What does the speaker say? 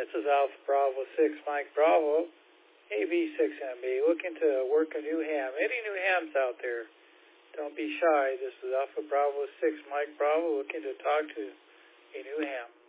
This is Alpha Bravo 6, Mike Bravo, AV6MB, looking to work a new ham. Any new hams out there, don't be shy. This is Alpha Bravo 6, Mike Bravo, looking to talk to a new ham.